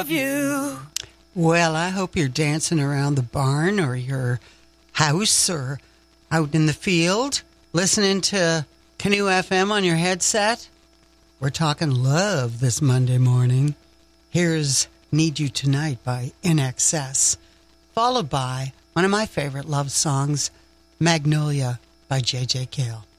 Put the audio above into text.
You. Well, I hope you're dancing around the barn or your house or out in the field, listening to Canoe FM on your headset. We're talking love this Monday morning. Here's Need You Tonight by INXS, followed by one of my favorite love songs, Magnolia by J.J. Cale.